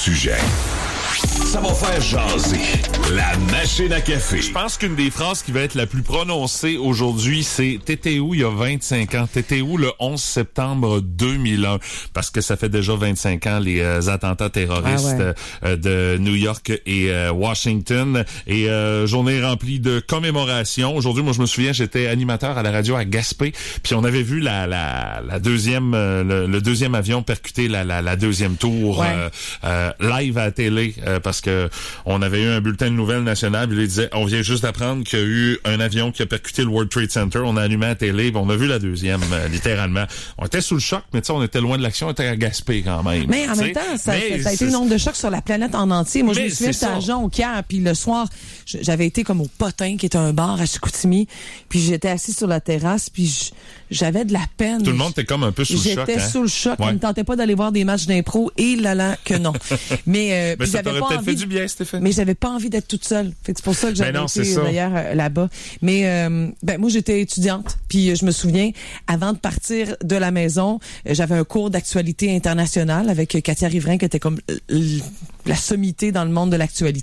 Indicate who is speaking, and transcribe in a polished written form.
Speaker 1: sujet. Ça va faire jaser. La machine à café.
Speaker 2: Je pense qu'une des phrases qui va être la plus prononcée aujourd'hui, c'est « T'étais où il y a 25 ans? T'étais où le 11 septembre 2001? » Parce que ça fait déjà 25 ans les attentats terroristes de New York et Washington. Et journée remplie de commémorations. Aujourd'hui, moi, je me souviens, j'étais animateur à la radio à Gaspé. Puis on avait vu le deuxième avion percuter la deuxième tour live à la télé. Parce que on avait eu un bulletin de nouvelles national, il disait on vient juste d'apprendre qu'il y a eu un avion qui a percuté le World Trade Center, on a allumé la télé, on a vu la deuxième littéralement. On était sous le choc, mais tu sais on était loin de l'action, on était à Gaspé quand même.
Speaker 3: Mais en même temps, ça a été une onde de choc sur la planète en entier. Moi je me souviens, j'étais à Jonquière, puis le soir, j'avais été comme au Potin qui est un bar à Chicoutimi, puis j'étais assis sur la terrasse, puis j'avais de la peine.
Speaker 2: Tout le monde était comme un peu sous le choc.
Speaker 3: J'étais sous le choc, on ne tentait pas d'aller voir des matchs d'impro et que non. Mais
Speaker 2: ça t'aurait peut-être fait du bien, Stéphanie.
Speaker 3: Mais j'avais pas envie d'être toute seule. C'est pour ça que j'avais été d'ailleurs là-bas. Mais moi j'étais étudiante, puis je me souviens, avant de partir de la maison, j'avais un cours d'actualité internationale avec Katia Riverain qui était comme la sommité dans le monde de l'actualité.